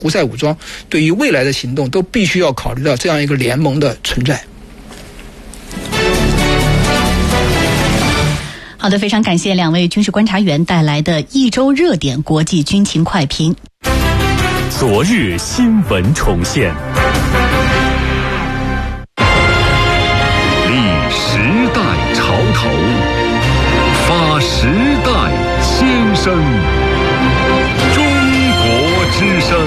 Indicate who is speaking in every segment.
Speaker 1: 胡塞武装对于未来的行动都必须要考虑到这样一个联盟的存在。
Speaker 2: 好的，非常感谢两位军事观察员带来的一周热点国际军情快评。
Speaker 3: 昨日新闻重现，
Speaker 4: 立时代潮头，发时代先声，中国之声。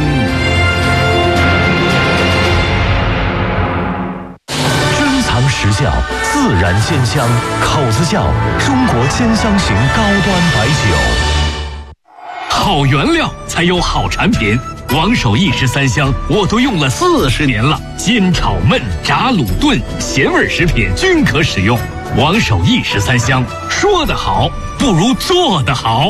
Speaker 3: 珍藏实效，自然鲜香，口子窖中国鲜香型高端白酒。好原料才有好产品。王守义13香我都用了40年了，煎炒焖炸卤炖咸味食品均可使用。王守义13香，说得好不如做得好。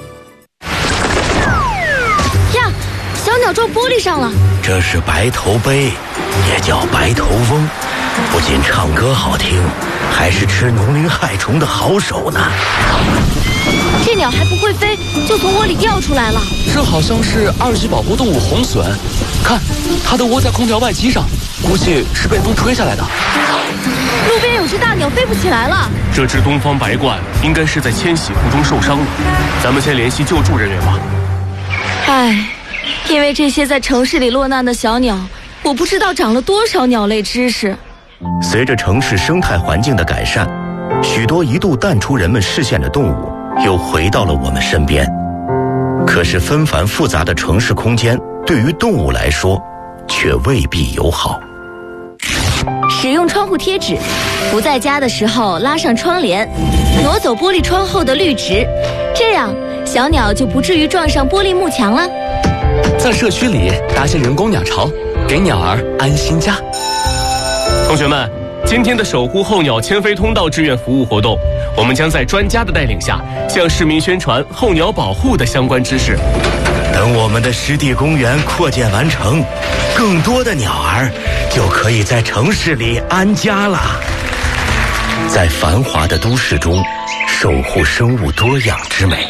Speaker 5: 呀，小鸟撞玻璃上了。
Speaker 6: 这是白头鹎，也叫白头翁，不仅唱歌好听，还是吃农林害虫的好手呢。
Speaker 5: 这鸟还不会飞，就从窝里掉出来了。
Speaker 7: 这好像是2级保护动物红隼，看，它都窝在空调外机上，估计是被风吹下来的。
Speaker 5: 路边有只大鸟飞不起来了。
Speaker 8: 这只东方白鹳应该是在迁徙途中受伤了，咱们先联系救助人员吧。
Speaker 5: 唉，因为这些在城市里落难的小鸟，我不知道长了多少鸟类知识。
Speaker 6: 随着城市生态环境的改善，许多一度淡出人们视线的动物又回到了我们身边。可是纷繁复杂的城市空间对于动物来说却未必友好。
Speaker 5: 使用窗户贴纸，不在家的时候拉上窗帘，挪走玻璃窗后的绿植，这样小鸟就不至于撞上玻璃幕墙了。
Speaker 7: 在社区里搭些人工鸟巢，给鸟儿安心家。
Speaker 8: 同学们，今天的守护候鸟迁飞通道志愿服务活动，我们将在专家的带领下向市民宣传候鸟保护的相关知识。
Speaker 6: 等我们的湿地公园扩建完成，更多的鸟儿就可以在城市里安家了。在繁华的都市中守护生物多样之美。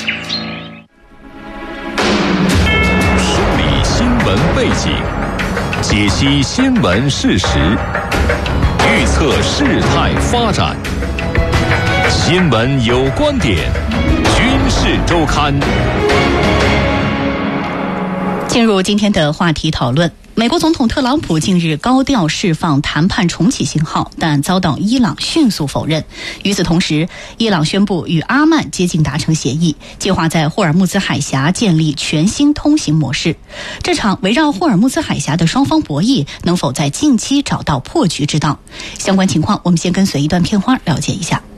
Speaker 4: 梳理新闻背景，解析新闻事实，预测事态发展。新闻有观点，军事周刊。
Speaker 2: 进入今天的话题讨论，美国总统特朗普近日高调释放谈判重启信号，但遭到伊朗迅速否认。与此同时，伊朗宣布与阿曼接近达成协议，计划在霍尔木兹海峡建立全新通行模式。这场围绕霍尔木兹海峡的双方博弈能否在近期找到破局之道？相关情况我们先跟随一段片花了解一下。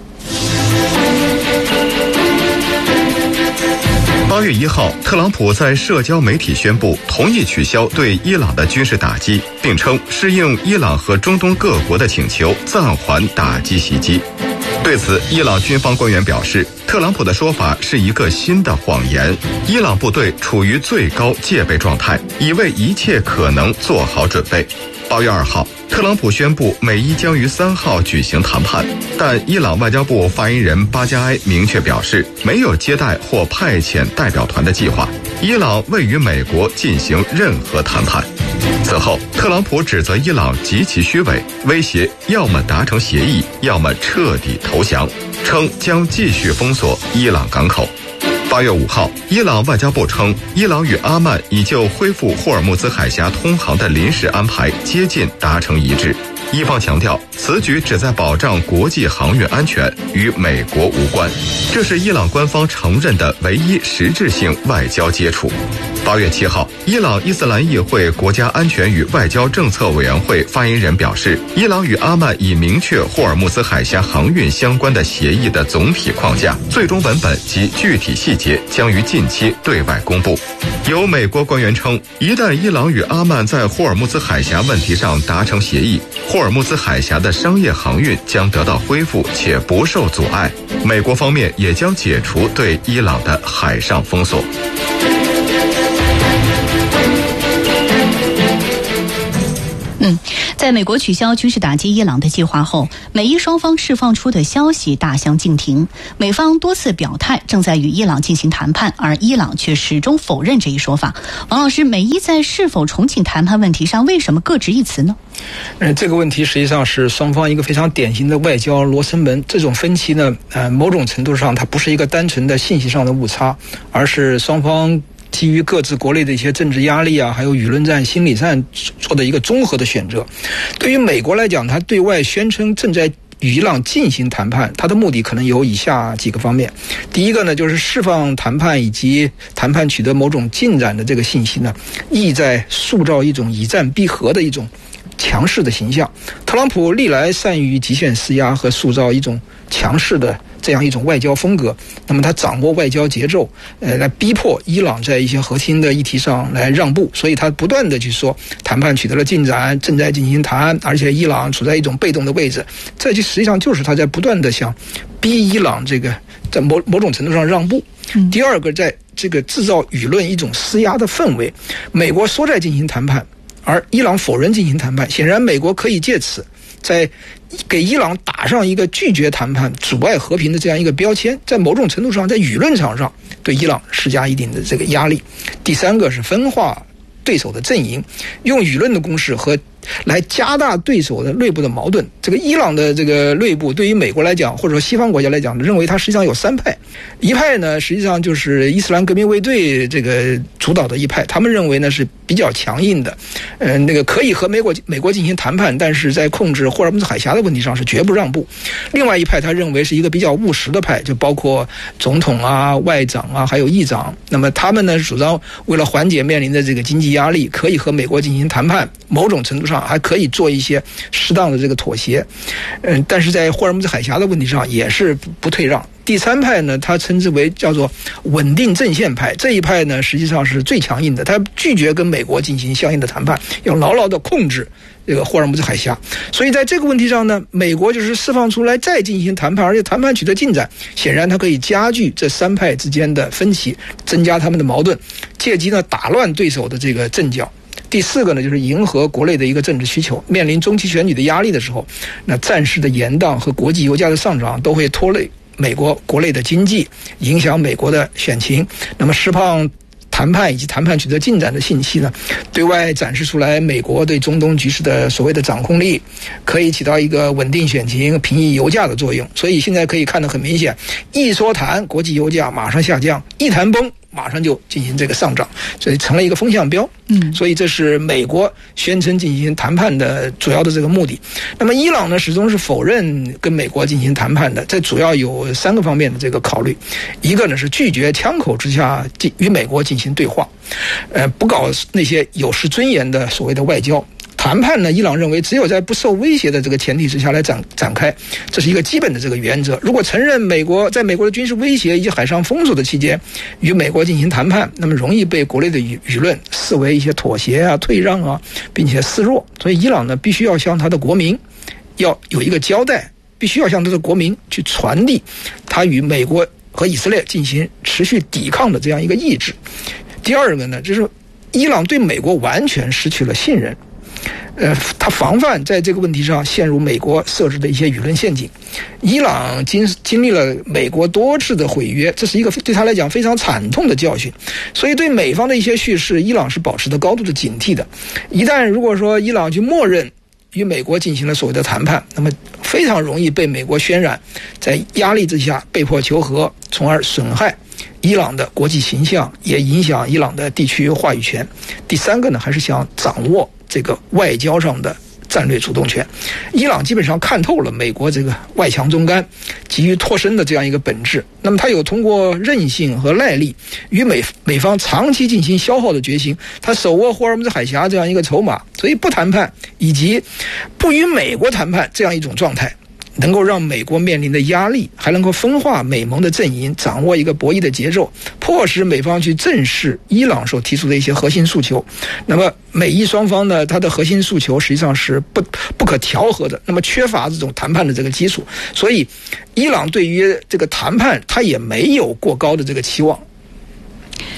Speaker 9: 8月1号，特朗普在社交媒体宣布同意取消对伊朗的军事打击，并称是应伊朗和中东各国的请求暂缓打击袭击。对此，伊朗军方官员表示，特朗普的说法是一个新的谎言，伊朗部队处于最高戒备状态，已为一切可能做好准备。8月2号，特朗普宣布美伊将于3号举行谈判，但伊朗外交部发言人巴加埃明确表示，没有接待或派遣代表团的计划，伊朗未与美国进行任何谈判。此后，特朗普指责伊朗极其虚伪，威胁要么达成协议，要么彻底投降，称将继续封锁伊朗港口。8月5号，伊朗外交部称，伊朗与阿曼已就恢复霍尔木兹海峡通航的临时安排接近达成一致。伊方强调，此举旨在保障国际航运安全，与美国无关。这是伊朗官方承认的唯一实质性外交接触。8月7号，伊朗伊斯兰议会国家安全与外交政策委员会发言人表示，伊朗与阿曼已明确霍尔木兹海峡航运相关的协议的总体框架，最终文本及具体细节将于近期对外公布。有美国官员称，一旦伊朗与阿曼在霍尔木兹海峡问题上达成协议，霍尔木兹海峡的商业航运将得到恢复且不受阻碍，美国方面也将解除对伊朗的海上封锁。
Speaker 2: 在美国取消军事打击伊朗的计划后，美伊双方释放出的消息大相径庭。美方多次表态正在与伊朗进行谈判，而伊朗却始终否认这一说法。王老师，美伊在是否重启谈判问题上，为什么各执一词呢？
Speaker 1: 这个问题实际上是双方一个非常典型的外交罗生门。这种分歧呢，某种程度上它不是一个单纯的信息上的误差，而是双方基于各自国内的一些政治压力啊，还有舆论战、心理战做的一个综合的选择。对于美国来讲，它对外宣称正在与伊朗进行谈判，它的目的可能有以下几个方面。第一个呢，就是释放谈判以及谈判取得某种进展的这个信息呢，意在塑造一种以战逼和的一种强势的形象。特朗普历来善于极限施压和塑造一种强势的这样一种外交风格，那么他掌握外交节奏，来逼迫伊朗在一些核心的议题上来让步，所以他不断的去说谈判取得了进展，正在进行谈，而且伊朗处在一种被动的位置，这就实际上就是他在不断的想逼伊朗这个在某种程度上让步。第二个，在这个制造舆论一种施压的氛围，美国说在进行谈判，而伊朗否认进行谈判，显然美国可以借此在给伊朗打上一个拒绝谈判、阻碍和平的这样一个标签，在某种程度上在舆论场上对伊朗施加一定的这个压力。第三个是分化对手的阵营，用舆论的攻势和来加大对手的内部的矛盾。这个伊朗的这个内部对于美国来讲，或者说西方国家来讲，认为它实际上有三派。一派呢，实际上就是伊斯兰革命卫队这个主导的一派，他们认为呢是比较强硬的，那个可以和美国进行谈判，但是在控制霍尔木兹海峡的问题上是绝不让步。另外一派他认为是一个比较务实的派，就包括总统啊、外长啊，还有议长。那么他们呢主张为了缓解面临的这个经济压力，可以和美国进行谈判，某种程度上还可以做一些适当的这个妥协。但是在霍尔木兹海峡的问题上也是不退让。第三派呢，他称之为叫做稳定阵线派，这一派呢实际上是最强硬的，他拒绝跟美国进行相应的谈判，要牢牢的控制这个霍尔木兹海峡。所以在这个问题上呢，美国就是释放出来再进行谈判，而且谈判取得进展，显然它可以加剧这三派之间的分歧，增加他们的矛盾，借机呢打乱对手的这个阵脚。第四个呢，就是迎合国内的一个政治需求。面临中期选举的压力的时候，那战事的延宕和国际油价的上涨都会拖累美国国内的经济，影响美国的选情。那么释放谈判以及谈判取得进展的信息呢，对外展示出来美国对中东局势的所谓的掌控力，可以起到一个稳定选情、平抑油价的作用。所以现在可以看得很明显，一说谈，国际油价马上下降；一谈崩，马上就进行这个上涨，所以成了一个风向标。所以这是美国宣称进行谈判的主要的这个目的。那么伊朗呢，始终是否认跟美国进行谈判的，这主要有三个方面的这个考虑。一个呢是拒绝枪口之下与美国进行对话，不搞那些有失尊严的所谓的外交。谈判呢，伊朗认为只有在不受威胁的这个前提之下来展开，这是一个基本的这个原则。如果承认在美国的军事威胁以及海上封锁的期间与美国进行谈判，那么容易被国内的舆论视为一些妥协啊、退让啊，并且示弱。所以伊朗呢，必须要向他的国民要有一个交代，必须要向他的国民去传递他与美国和以色列进行持续抵抗的这样一个意志。第二个呢，就是伊朗对美国完全失去了信任。他防范在这个问题上陷入美国设置的一些舆论陷阱。伊朗经历了美国多次的毁约，这是一个对他来讲非常惨痛的教训。所以对美方的一些叙事，伊朗是保持着高度的警惕的。一旦如果说伊朗去默认与美国进行了所谓的谈判，那么非常容易被美国渲染，在压力之下被迫求和，从而损害伊朗的国际形象，也影响伊朗的地区话语权。第三个呢，还是想掌握这个外交上的战略主动权。伊朗基本上看透了美国这个外强中干、急于脱身的这样一个本质，那么他有通过韧性和耐力与美方长期进行消耗的决心，他手握霍尔木兹海峡这样一个筹码，所以不谈判以及不与美国谈判这样一种状态，能够让美国面临的压力，还能够分化美盟的阵营，掌握一个博弈的节奏，迫使美方去正视伊朗所提出的一些核心诉求。那么美伊双方呢，它的核心诉求实际上是不可调和的，那么缺乏这种谈判的这个基础，所以伊朗对于这个谈判它也没有过高的这个期望。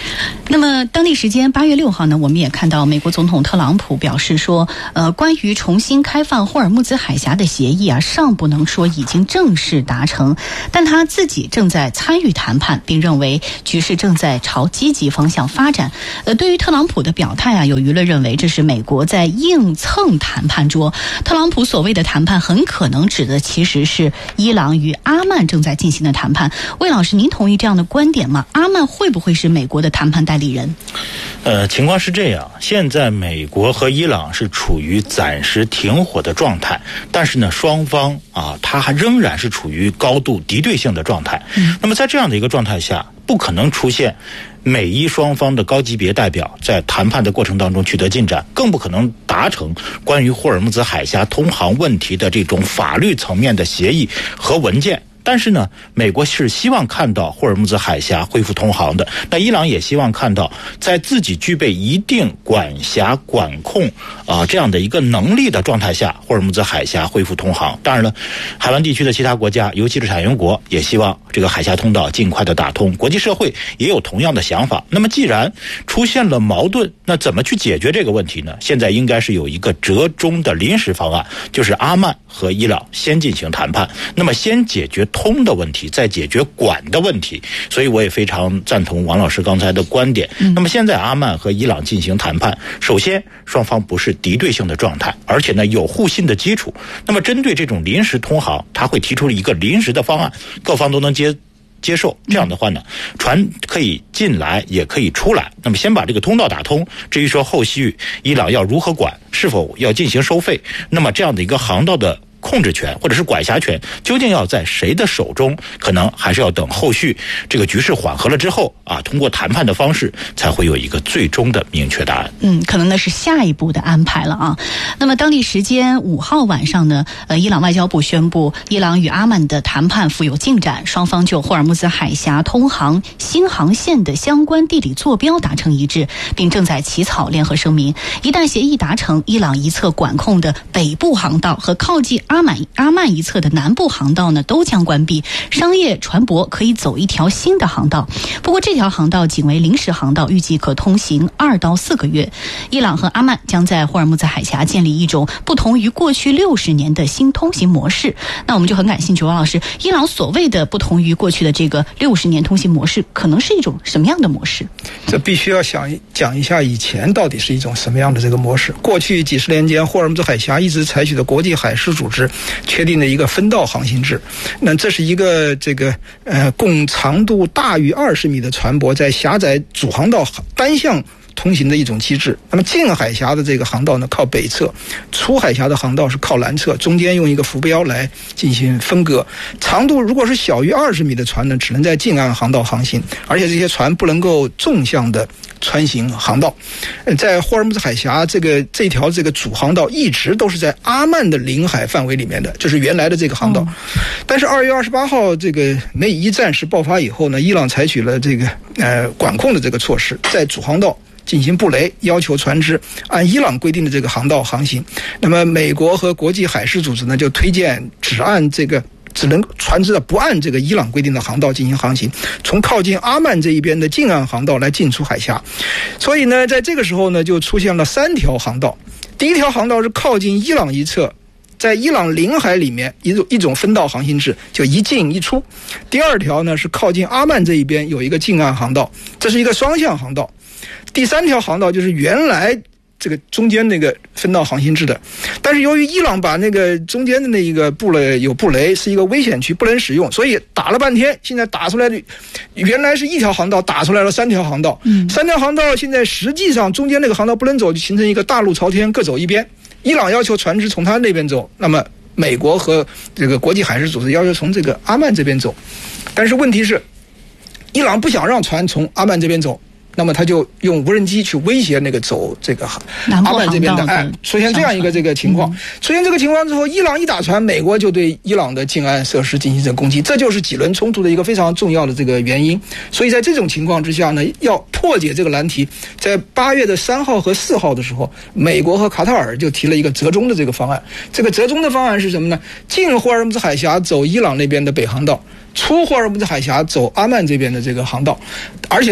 Speaker 2: 那么当地时间8月6号呢，我们也看到美国总统特朗普表示说，关于重新开放霍尔木兹海峡的协议啊，尚不能说已经正式达成，但他自己正在参与谈判，并认为局势正在朝积极方向发展。对于特朗普的表态啊，有舆论认为这是美国在硬蹭谈判桌。特朗普所谓的谈判很可能指的其实是伊朗与阿曼正在进行的谈判。魏老师，您同意这样的观点吗？阿曼会不会是美国的谈判代理人？
Speaker 10: 情况是这样，现在美国和伊朗是处于暂时停火的状态，但是呢，双方它还仍然是处于高度敌对性的状态。那么在这样的一个状态下，不可能出现美伊双方的高级别代表在谈判的过程当中取得进展，更不可能达成关于霍尔木兹海峡通航问题的这种法律层面的协议和文件。但是呢，美国是希望看到霍尔木兹海峡恢复通航的，那伊朗也希望看到在自己具备一定管辖管控这样的一个能力的状态下，霍尔木兹海峡恢复通航。当然了，海湾地区的其他国家，尤其是产油国，也希望这个海峡通道尽快的打通，国际社会也有同样的想法。那么既然出现了矛盾，那怎么去解决这个问题呢？现在应该是有一个折中的临时方案，就是阿曼和伊朗先进行谈判，那么先解决通的问题，再解决管的问题。所以我也非常赞同王老师刚才的观点。那么现在阿曼和伊朗进行谈判，首先双方不是敌对性的状态，而且呢有互信的基础。那么针对这种临时通航，他会提出一个临时的方案，各方都能接受，这样的话呢，船可以进来也可以出来。那么先把这个通道打通，至于说后续伊朗要如何管，是否要进行收费，那么这样的一个航道的控制权或者是管辖权究竟要在谁的手中，可能还是要等后续这个局势缓和了之后通过谈判的方式才会有一个最终的明确答案。
Speaker 2: 可能那是下一步的安排了啊。那么当地时间5号晚上呢，伊朗外交部宣布，伊朗与阿曼的谈判富有进展，双方就霍尔木兹海峡通航新航线的相关地理坐标达成一致，并正在起草联合声明。一旦协议达成，伊朗一侧管控的北部航道和靠近阿曼一侧的南部航道呢都将关闭，商业船舶可以走一条新的航道。不过这条航道仅为临时航道，预计可通行2到4个月。伊朗和阿曼将在霍尔木兹海峡建立一种不同于过去60年的新通行模式。那我们就很感兴趣，王老师，伊朗所谓的不同于过去的这个60年通行模式，可能是一种什么样的模式？
Speaker 1: 这必须要讲一下以前到底是一种什么样的这个模式。过去几十年间，霍尔木兹海峡一直采取的国际海事组织确定的一个分道航行制。那这是一个供长度大于20米的船舶在狭窄主航道单向通行的一种机制。那么进海峡的这个航道呢靠北侧，出海峡的航道是靠南侧，中间用一个浮标来进行分割。长度如果是小于20米的船呢，只能在近岸航道航行，而且这些船不能够纵向的穿行航道。在霍尔木兹海峡这条主航道一直都是在阿曼的领海范围里面的，这是原来的这个航道。但是2月28号这个美伊战事爆发以后呢，伊朗采取了管控的这个措施，在主航道进行布雷，要求船只按伊朗规定的这个航道航行。那么美国和国际海事组织呢就推荐只能船只不按这个伊朗规定的航道进行航行，从靠近阿曼这一边的近岸航道来进出海峡。所以呢，在这个时候呢，就出现了3条航道。第一条航道是靠近伊朗一侧，在伊朗领海里面一种分道航行制，就一进一出。第二条呢是靠近阿曼这一边有一个近岸航道，这是一个双向航道。第3条航道就是原来这个中间那个分道航行制的，但是由于伊朗把那个中间的那一个有布雷，是一个危险区，不能使用，所以打了半天，现在打出来的原来是1条航道，打出来了3条航道。3条航道现在实际上中间那个航道不能走，就形成一个大路朝天，各走一边。伊朗要求船只从他那边走，那么美国和这个国际海事组织要求从这个阿曼这边走。但是问题是，伊朗不想让船从阿曼这边走，那么他就用无人机去威胁那个走这个阿曼这边的出现这样一个这个情况。出现这个情况之后，伊朗一打船，美国就对伊朗的近岸设施进行这个攻击，这就是几轮冲突的一个非常重要的这个原因。所以在这种情况之下呢，要破解这个难题，在8月3号和4号的时候，美国和卡塔尔就提了一个折中的这个方案。这个折中的方案是什么呢？进霍尔木兹海峡走伊朗那边的北航道，出霍尔木兹海峡走阿曼这边的这个航道，而且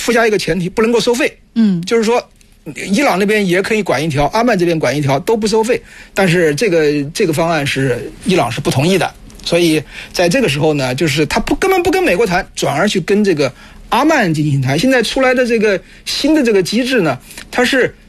Speaker 1: 附加一个前提，不能够收费。就是说伊朗那边也可以管一条，阿曼这边管一条，都不收费。但是这个方案是伊朗是不同意的，所以在这个时候呢，就是他根本不跟美国谈，转而去跟这个阿曼进行谈。现在出来的这个新的这个机制呢，它是